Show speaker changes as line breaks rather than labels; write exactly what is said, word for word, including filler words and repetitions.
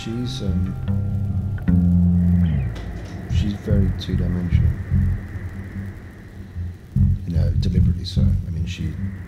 she's um, she's very two-dimensional. You know, deliberately so. I mean, she